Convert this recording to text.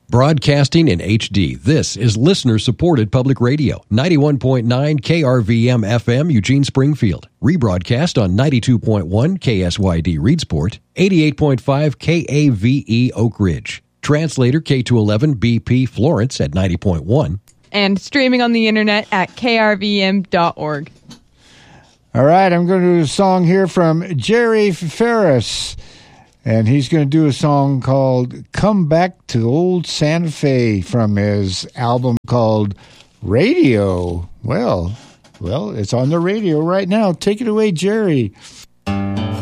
Broadcasting in HD, this is listener-supported public radio. 91.9 KRVM FM, Eugene, Springfield. Rebroadcast on 92.1 KSYD, Reedsport. 88.5 KAVE, Oak Ridge. Translator K211 BP, Florence at 90.1. And streaming on the internet at krvm.org. All right, I'm going to do a song here from Jerry Ferris. And he's going to do a song called Come Back to Old Santa Fe from his album called Radio. Well, it's on the radio right now. Take it away, Jerry.